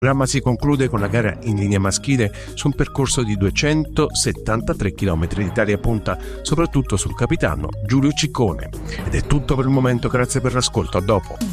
Il programma si conclude con la gara in linea maschile su un percorso di 273 km d'Italia punta soprattutto sul capitano Giulio Ciccone. Ed è tutto per il momento, grazie per l'ascolto, a dopo.